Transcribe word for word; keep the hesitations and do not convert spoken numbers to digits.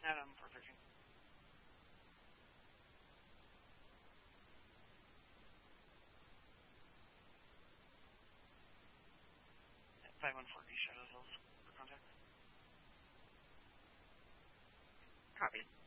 Adam for thirteen. five one four D Shadows for contact. Copy.